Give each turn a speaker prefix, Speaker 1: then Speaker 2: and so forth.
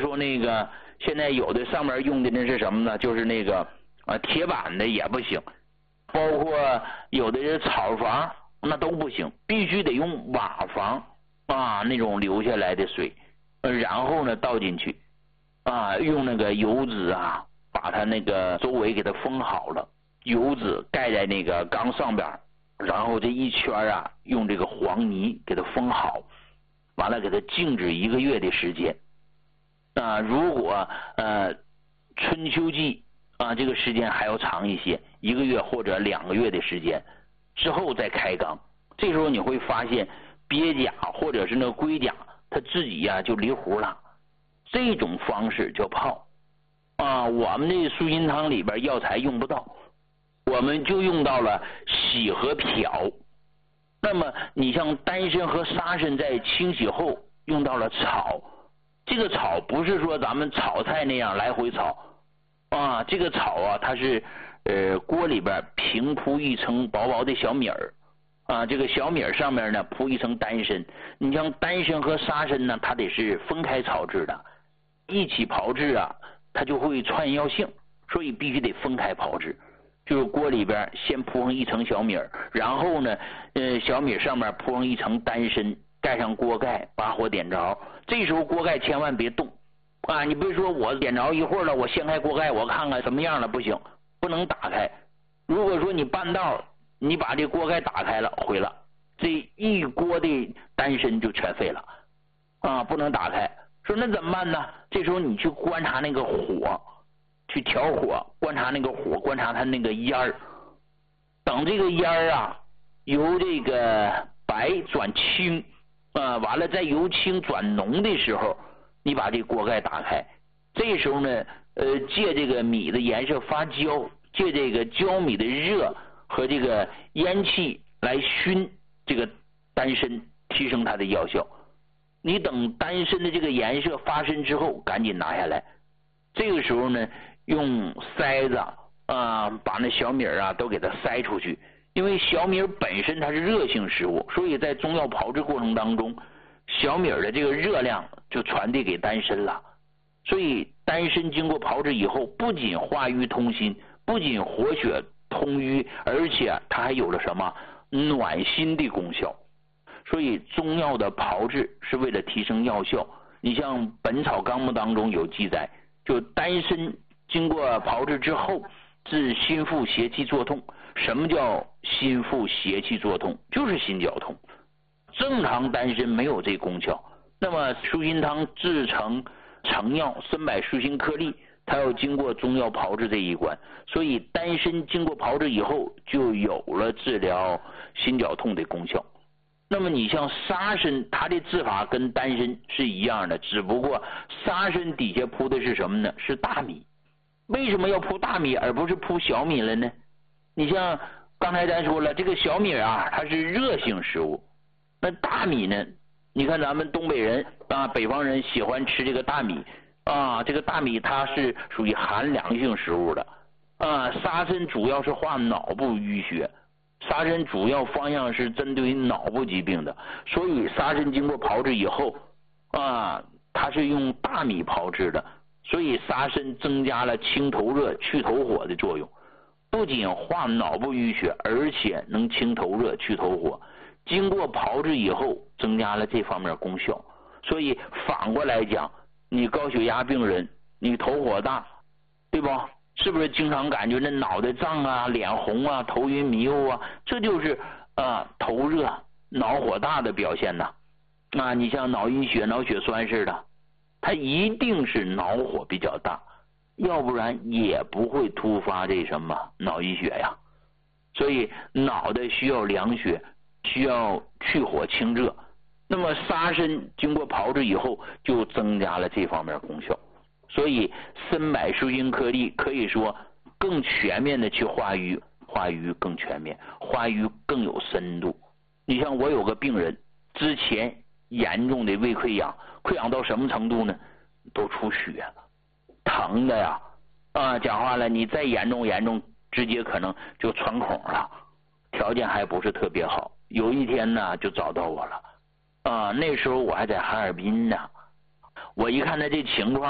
Speaker 1: 说那个现在有的上面用的那是什么呢？就是那个铁板的也不行，包括有的是草房，那都不行，必须得用瓦房那种流下来的水，然后呢倒进去用那个油纸把它那个周围给它封好了，油纸盖在那个缸上边，然后这一圈用这个黄泥给它封好，完了给它静置1个月的时间。如果春秋季这个时间还要长一些，1个月或者2个月的时间之后再开缸，这时候你会发现鳖甲或者是那个龟甲它自己就离糊了。这种方式叫泡我们这舒心汤里边药材用不到，我们就用到了洗和漂。那么你像丹参和沙参在清洗后用到了炒，这个炒不是说咱们炒菜那样来回炒这个炒它是锅里边平铺一层薄薄的小米儿这个小米儿上面呢铺一层丹参。你像丹参和沙参呢，它得是分开炒制的，一起炮制它就会串药性，所以必须得分开炮制。就是锅里边先铺上一层小米儿，然后呢小米上面铺上一层丹参，盖上锅盖，把火点着。这时候锅盖千万别动你别说我点着一会儿了，我掀开锅盖我看看什么样了，不行，不能打开。如果说你半道你把这锅盖打开了，毁了，这一锅的丹参就全废了不能打开。说那怎么办呢？这时候你去观察那个火，去调火，观察那个火，观察它那个烟儿。等这个烟儿由这个白转青完了再由青转浓的时候，你把这锅盖打开。这时候呢借这个米的颜色发焦，借这个焦米的热和这个烟气来熏这个丹参，提升它的药效。你等丹参的这个颜色发深之后赶紧拿下来。这个时候呢用筛子把那小米都给它筛出去。因为小米本身它是热性食物，所以在中药炮制过程当中，小米的这个热量就传递给丹参了。所以丹参经过炮制以后，不仅化瘀通心，不仅活血通瘀，而且它还有了什么暖心的功效。所以中药的炮制是为了提升药效。你像《本草纲目》当中有记载，就丹参经过炮制之后治心腹邪气作痛。什么叫心腹邪气作痛？就是心绞痛。正常丹参没有这功效。那么舒心汤制成成药参柏舒心颗粒，它要经过中药炮制这一关，所以丹参经过炮制以后就有了治疗心绞痛的功效。那么你像沙参，它的制法跟丹参是一样的，只不过沙参底下铺的是什么呢？是大米。为什么要铺大米而不是铺小米了呢？你像刚才咱说了，这个小米它是热性食物，那大米呢？你看咱们东北人北方人喜欢吃这个大米这个大米它是属于寒凉性食物的沙参主要是化脑部淤血，沙参主要方向是针对于脑部疾病的，所以沙参经过炮制以后它是用大米炮制的，所以沙参增加了清头热去头火的作用。不仅化脑部淤血，而且能清头热去头火，经过炮制以后增加了这方面功效。所以反过来讲，你高血压病人，你头火大，对吧？是不是经常感觉那脑袋胀脸红头晕迷糊这就是头热脑火大的表现你像脑溢血脑血栓似的，它一定是脑火比较大，要不然也不会突发这什么脑溢血呀。所以脑袋需要凉血，需要去火清热。那么沙参经过炮制以后就增加了这方面功效。所以参柏舒心颗粒可以说更全面的去化瘀，化瘀更全面，化瘀更有深度。你像我有个病人之前严重的胃溃疡，溃疡到什么程度呢？都出血了，疼的讲话了，你再严重直接可能就穿孔了，条件还不是特别好。有一天呢就找到我了那时候我还在哈尔滨呢。我一看他这情况